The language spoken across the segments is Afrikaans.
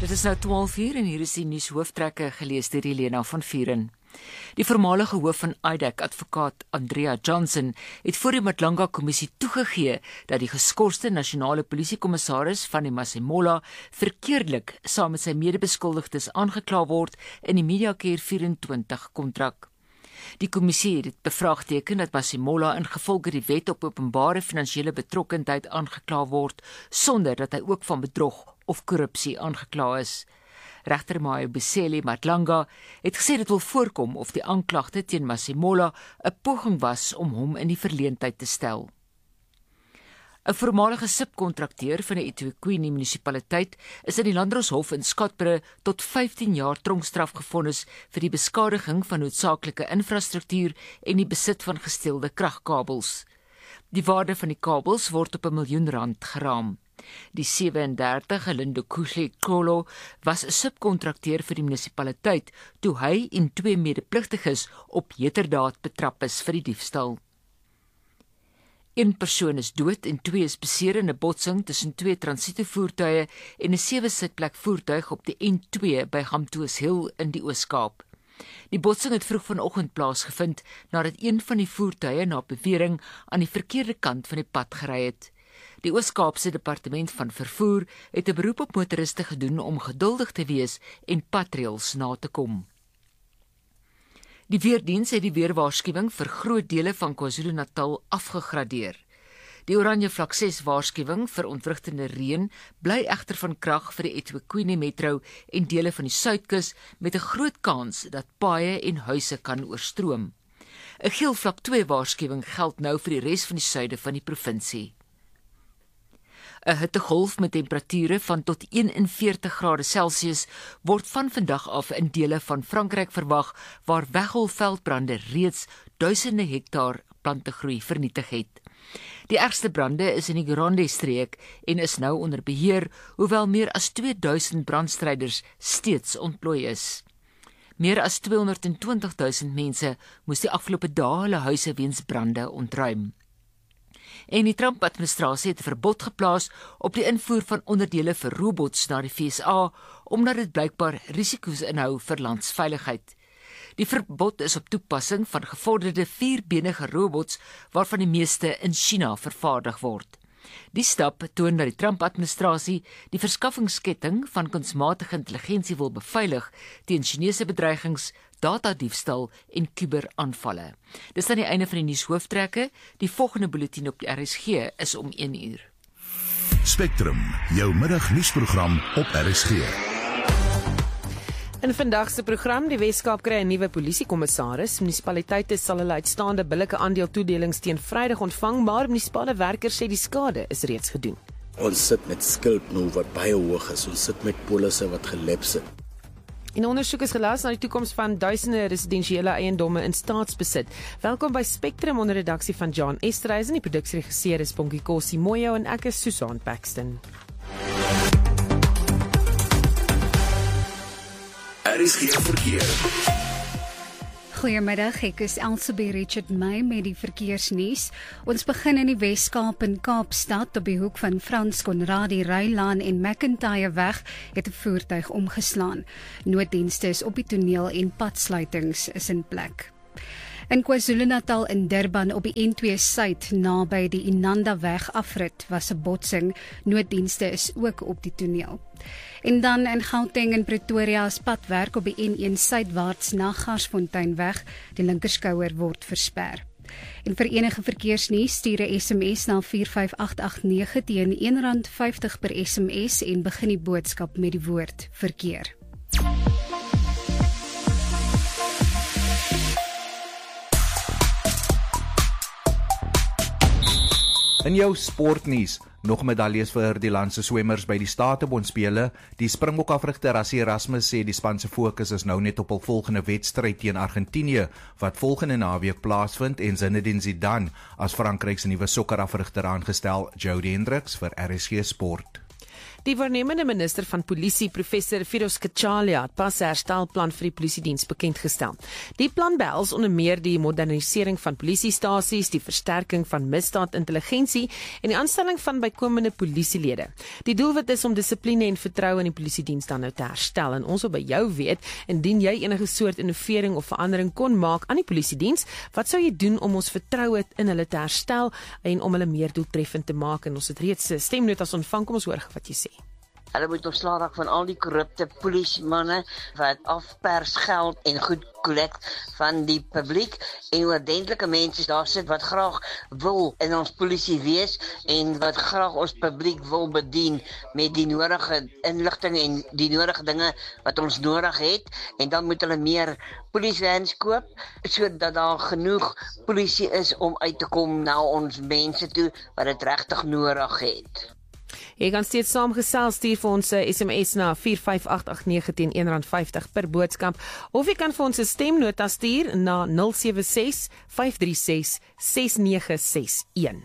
Dit is nou 12:00 en hier is die nuushooftrekke gelees deur Helena van Vuren. Die voormalige hoof van IDAC, advokaat Andrea Johnson, het voor die Matlanga-kommissie toegegee dat die geskorste nasionale polisiekommissaris van die Masemola verkeerdelik saam met sy medebeskuldigdes aangekla word in die Mediacare 24 kontrak. Die kommissie het dit bevraagteken dat Masemola ingevolge die wet op openbare finansiële betrokkenheid aangekla word, sonder dat hy ook van bedrog of korrupsie aangekla is. Regter Mayo Beseli Matlanga het gesê dit wil voorkom of die aanklagte teen Masemola 'n poging was om hom in die verleentheid te stel. 'n Voormalige subkontrakteur van die eThekwini munisipaliteit is in die Landdroshof in Skatbrug tot 15 jaar tronkstraf gevonnis vir die beskadiging van noodsaaklike infrastruktuur en die besit van gesteelde kragkabels. Die waarde van die kabels word op R1 miljoen geraam. Die 37 Lindo Kolo was 'n subkontrakteur vir die munisipaliteit toe hy en 2 medepligtiges op heterdaad betrap is vir die diefstal. 1 persoon is dood en 2 is beseer in 'n botsing tussen 2 transitovoertuie en 'n 7-sitplek voertuig op die N2 by Gamtoos Hill in die Oos-Kaap. Die botsing het vroeg vanoggend plaasgevind nadat een van die voertuie na bewering aan die verkeerde kant van die pad gery het. Die Oos-Kaapse Departement van Vervoer het 'n beroep op motoriste gedoen om geduldig te wees en padreëls na te kom. Die weerdiens het die weerwaarskuwing vir groot dele van KwaZulu-Natal afgegradeer. Die oranje vlak 6 waarskuwing vir ontwrigtende reën bly egter van krag vir die eThekwini metro en dele van die Suidkus met 'n groot kans dat paaie en huise kan oorstroom. 'n Geel vlak 2 waarskuwing geld nou vir die res van die suide van die provinsie. 'n Hittegolf met temperature van tot 41 grade Celsius word van vandag af in dele van Frankryk verwag waar weggolfveldbrande reeds duisende hektaar plantegroei vernietig het. Die ergste brande is in die Grande-streek en is nou onder beheer, hoewel meer as 2000 brandstryders steeds ontplooi is. Meer as 220 000 mense moes die afgelope dae hulle huise weens brande ontruim. En die Trump-administrasie het 'n verbod geplaas op die invoer van onderdele vir robots na die VSA, omdat dit blykbaar risiko's inhou vir landsveiligheid. Die verbod is op toepassing van gevorderde 4-benige robots, waarvan die meeste in China vervaardig word. Die stap toon dat die Trump-administrasie die verskaffingsketting van kunsmatige intelligensie wil beveilig teen Chinese bedreigings, datadiefstal en kuberaanvalle. Dis aan die einde van die nuushooftrekke. Die volgende bulletin op die RSG is om 1:00. Spectrum, jou middagnuusprogram op RSG. In vandag se program, die Wes-Kaap kry 'n nuwe polisiekommissaris. Munisipaliteite sal hulle uitstaande billike aandeeltoedelings teen Vrydag ontvang, maar munisipale werkers sê die skade is reeds gedoen. Ons sit met skuld nou wat baie hoog is. Ons sit met polisse wat gelaps het. En ondersoek is gelas na die toekoms van duisende residensiële eiendomme in staatsbesit. Welkom by Spectrum onder redaksie van John Esterhuizen. Die produksieregisseur is Bongie Kossie Moyo en ek is Susan Paxton. RSG verkeer. Goeiemiddag, ek is Elsabie Richard May met die verkeersnuus. Ons begin in die Wes-Kaap in Kaapstad op die hoek van Frans Conradie Rylaan en McIntyre weg het 'n voertuig omgeslaan. Nooddienste is op die toneel en padsluitings is in plek. In KwaZulu-Natal in Durban op die N2 Suid naby die Inanda weg afrit was 'n botsing. Nooddienste is ook op die toneel. En dan in Gauteng en Pretoria is padwerk op die N1 suidwaarts na Garsfontein weg. Die linkerskouer word versper. En vir enige verkeersnuus stuur 'n SMS na 45889 teen R1.50 per SMS en begin die boodskap met die woord verkeer. In jou sportnuus, nog medaljes vir die landse swemmers by die Statebondspele. Die Springbok-afrigter Rassie Erasmus sê die span se fokus is nou net op hul volgende wedstryd teen Argentinië wat volgende naweek plaasvind en Zinedine Zidane as Frankryk se nuwe sokkerafrigter aangestel. Jody Hendricks vir RSG Sport. Die waarnemende minister van Polisie, professor Firoz Kachalia, het pas 'n herstelplan vir die polisiediens bekendgestel. Die plan behels onder meer die modernisering van polisiestasies, die versterking van misdaadintelligensie en die aanstelling van bykomende polisielede. Die doelwit is om dissipline en vertroue in die polisiediens dan nou te herstel. En ons wil by jou weet, indien jy enige soort innovering of verandering kon maak aan die polisiediens, wat sou jy doen om ons vertroue in hulle te herstel en om hulle meer doeltreffend te maak? En ons het reeds stemnotas ontvang, kom ons hoor wat jy sê. Hulle moet ontslae raak van al die korrupte polisiemanne wat afpers geld en goed kollek van die publiek en oordentlike mense daar sit wat graag wil in ons polisie wees en wat graag ons publiek wil bedien met die nodige inligting en die nodige dinge wat ons nodig het, en dan moet hulle meer polisievans koop sodat daar genoeg polisie is om uit te kom na ons mense toe wat dit regtig nodig het. Jy kan steeds saamgesels, stuur vir ons 'n SMS na 45889 teen R1.50 per boodskap, of jy kan vir ons 'n stemnota stuur na 076 536 6961.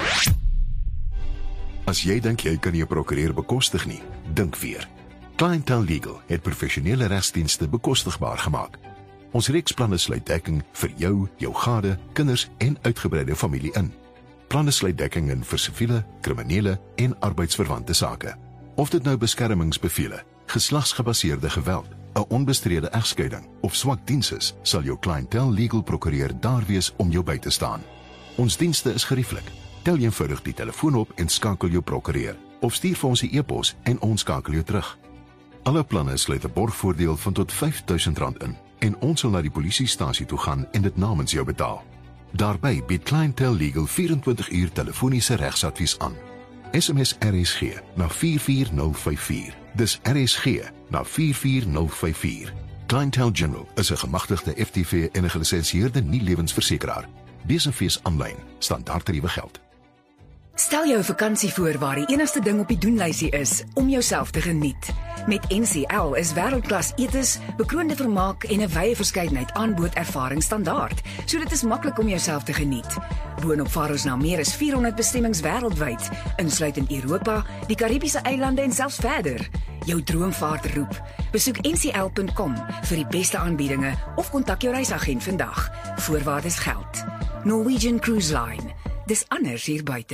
As jy dink jy kan nie 'n prokureur bekostig nie, dink weer. Clientele Legal het professionele regsdienste bekostigbaar gemaak. Ons reeksplanne sluit dekking vir jou, jou gade, kinders en uitgebreide familie in. Planne sluit dekking in vir siviele, kriminele en arbeidsverwante sake. Of dit nou beskermingsbevele, geslagsgebaseerde geweld, 'n onbestrede egskeiding of swak diens is, sal jou Clientele Legal prokureur daar wees om jou by te staan. Ons dienste is gerieflik. Tel eenvoudig die telefoon op en skakel jou prokureur, of stuur vir ons 'n e-pos en ons skakel jou terug. Alle planne sluit 'n borgvoordeel van tot R5.000 in, en ons sal na die polisiestasie toe gaan en dit namens jou betaal. Daarby bied Clientele Legal 24 uur telefoniese regsadvies aan. SMS RSG na 44054. Dis RSG na 44054. Clientele General is 'n gemagtigde FTV en 'n gelisensieerde nie-lewensversekeraar. Besenfees aanlyn, standaardtariewe geld. Stel jou 'n vakansie voor waar die enigste ding op die doenlysie is om jouself te geniet. Met NCL is wêreldklas etes, bekroonde vermaak en 'n wye verskeidenheid aanbod ervaring standaard, so dit is maklik om jouself te geniet. Boonop vaar ons na meer as 400 bestemmings wêreldwyd, insluitend Europa, die Karibiese eilande en selfs verder. Jou droomvaart roep. Besoek ncl.com vir die beste aanbiedinge of kontak jou reisagent vandag. Voorwaardes geld. Norwegian Cruise Line. Dis anders hier buite.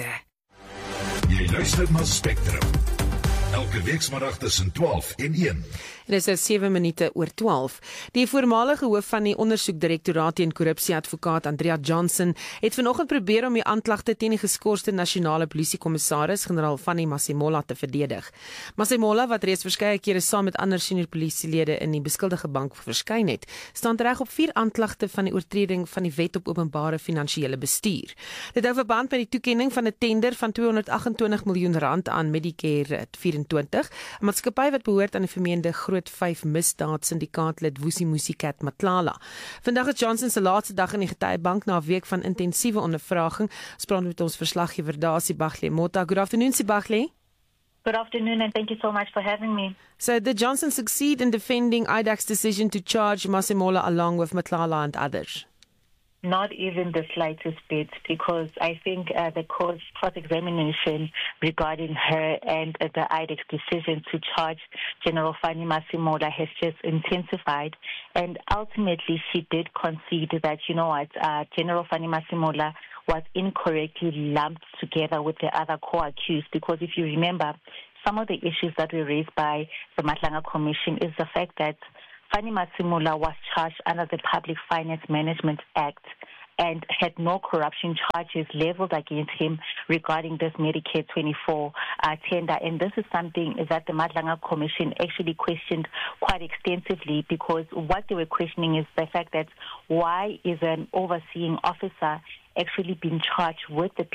Jy luister na Spectrum. Elke weekmiddag tussen 12 en 1. Dit is 7 minute oor 12. Die voormalige hoof van die ondersoekdirektoraat teen korrupsie, advokaat Andrea Johnson, het vanoggend probeer om die aanklagte teen die geskorste nasionale polisiekommissaris, generaal Fanny Masemola, te verdedig. Masemola, wat reeds verskeie kere saam met ander senior polisielede in die beskuldige bank verskyn het, staan reg op 4 aanklagte van die oortreding van die wet op openbare finansiële bestuur. Dit hou verband met die toekenning van 'n tender van R228 miljoen aan Medicare 24, 'n maatskappy wat behoort aan die vermeende groot 5 misdaadsyndikaatlid Vusimusicat Matlala. Vandag is Johnson se laaste dag in die getuiebank na 'n week van intensiewe ondervraging. Ons praat met ons verslaggewer daar, Sibahle Mota. Good afternoon, Sibahle. Good afternoon, and thank you so much for having me. So did Johnson succeed in defending IDAC's decision to charge Masemola along with Matlala and others? Not even the slightest bit, because I think the court's cross-examination regarding her and the IDEX decision to charge General Fanny Masemola has just intensified. And ultimately, she did concede that, you know what, General Fanny Masemola was incorrectly lumped together with the other co-accused, because if you remember, some of the issues that were raised by the Matlanga Commission is the fact that Fanny Masemola was charged under the Public Finance Management Act and had no corruption charges leveled against him regarding this Medicare 24 tender. And this is something that the Matlanga Commission actually questioned quite extensively, because what they were questioning is the fact that why is an overseeing officer actually been charged with the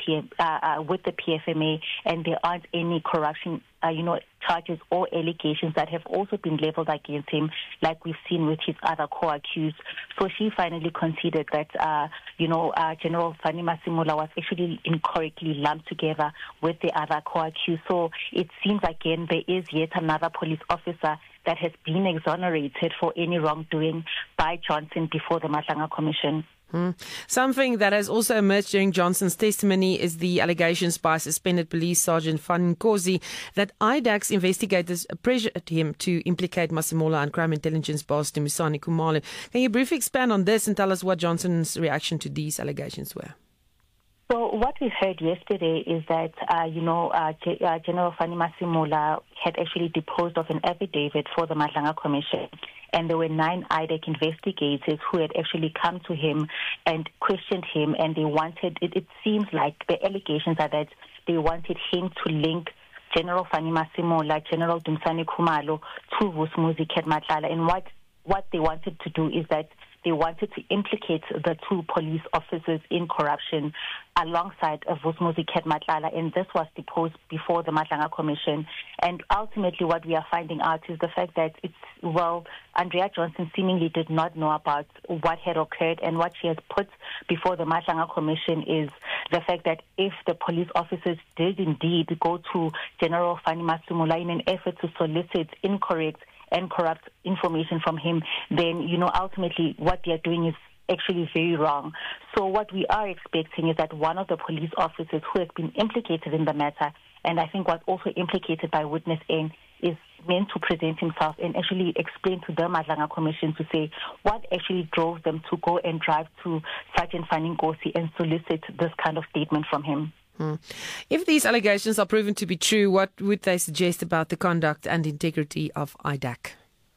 PFMA, and there aren't any corruption charges or allegations that have also been leveled against him, like we've seen with his other co-accused. So she finally conceded that, General Fanny Masemola was actually incorrectly lumped together with the other co-accused. So it seems again there is yet another police officer that has been exonerated for any wrongdoing by Johnson before the Matlanga Commission. Something that has also emerged during Johnson's testimony is the allegations by suspended police sergeant Van Nkosi that IDAC's investigators pressured him to implicate Masemola and crime intelligence boss Dumisani Khumalo. Can you briefly expand on this and tell us what Johnson's reaction to these allegations were? So what we heard yesterday is that, General Fanny Masemola had actually deposed of an affidavit for the Madlanga Commission. And there were 9 IDAC investigators who had actually come to him and questioned him. And they wanted, it seems like the allegations are that they wanted him to link General Fanny Masemola, General Dumisani Khumalo to Vusumuzi Khedmatlala. And what they wanted to do is that they wanted to implicate the 2 police officers in corruption alongside Vusumuzi Khedmatlala, and this was deposed before the Madlanga Commission. And ultimately what we are finding out is the fact that Andrea Johnson seemingly did not know about what had occurred, and what she has put before the Madlanga Commission is the fact that if the police officers did indeed go to General Fanny Masemola in an effort to solicit incorrect and corrupt information from him, then, ultimately what they are doing is actually very wrong. So what we are expecting is that one of the police officers who has been implicated in the matter, and I think was also implicated by Witness N, is meant to present himself and actually explain to the Madlanga Commission to say what actually drove them to go and drive to Sergeant Van Nkosi and solicit this kind of statement from him. If these allegations are proven to be true, what would they suggest about the conduct and integrity of IDAC?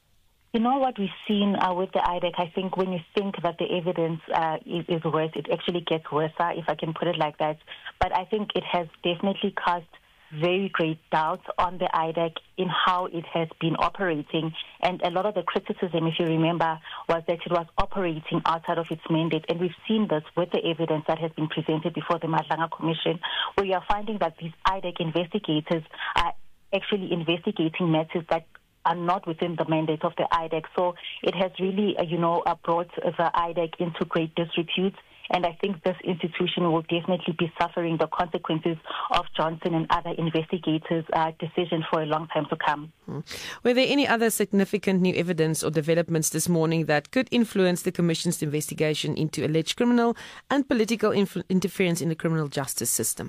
What we've seen with the IDAC, I think when you think that the evidence is worse, it actually gets worse, if I can put it like that. But I think it has definitely cast very great doubts on the IDAC in how it has been operating. And a lot of the criticism, if you remember, was that it was operating outside of its mandate. And we've seen this with the evidence that has been presented before the Madlanga Commission, where you are finding that these IDAC investigators are actually investigating matters that are not within the mandate of the IDAC. So it has really, brought the IDAC into great disrepute. And I think this institution will definitely be suffering the consequences of Johnson and other investigators' decision for a long time to come. Were there any other significant new evidence or developments this morning that could influence the Commission's investigation into alleged criminal and political interference in the criminal justice system?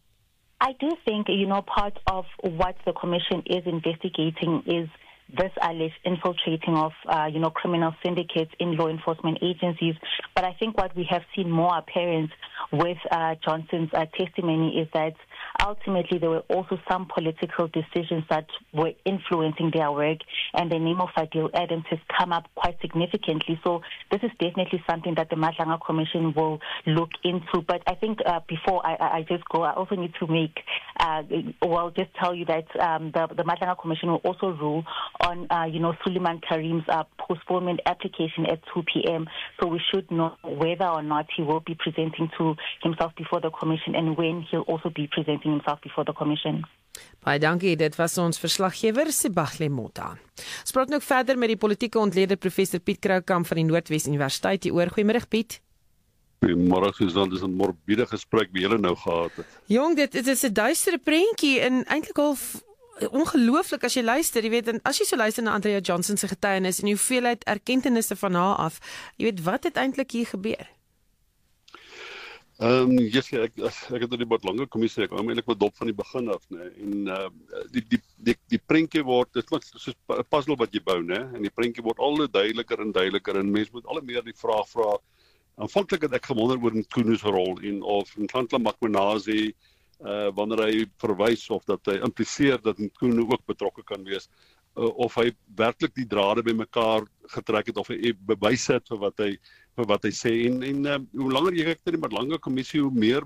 I do think, part of what the Commission is investigating is this alleged infiltrating of, criminal syndicates in law enforcement agencies. But I think what we have seen more apparent with Johnson's testimony is that ultimately there were also some political decisions that were influencing their work, and the name of Fadil Adams has come up quite significantly. So this is definitely something that the Madlanga Commission will look into. But I think before I just go, I also need to just tell you that the Madlanga Commission will also rule on, Suleiman Karim's postponement application at 2 p.m. So we should know whether or not he will be presenting to himself before the Commission and when he'll also be presenting himself before the Commission. Baie dankie, dit was ons verslaggewer Sibahle Mota. Spraak nou verder met die politieke ontleder professor Piet Kroukamp van die Noordwes Universiteit. Goeiemôre Piet. Goeiemôre Susan, dis 'n morbiede gesprek wie julle nou gehad het. Jong, dit is 'n duistere prentjie en eintlik al ongelooflik as jy luister, jy weet, en as jy so luister na Andrea Johnson se getuienis en die hoeveelheid erkentenisse van haar af, jy weet wat het eintlik hier gebeur? Ek het in die Madlanga Kommissie, ek hou eintlik wat dop van die begin af, né? En die prentjie word, dit is soos 'n puzzle wat jy bou, né? En die prentjie word al hoe duideliker en mense moet al meer die vraag vra. Aanvanklik het ek gewonder oor Mkhunu se rol en of Nhlanhla Makwenazi wanneer hy verwys of dat hy impliseer dat Mkhunu ook betrokke kan wees, of hy werklik die drade bymekaar getrek het of hy bewys het vir wat hy sê en hoe langer jy kyk na die Madlanga Kommissie, hoe meer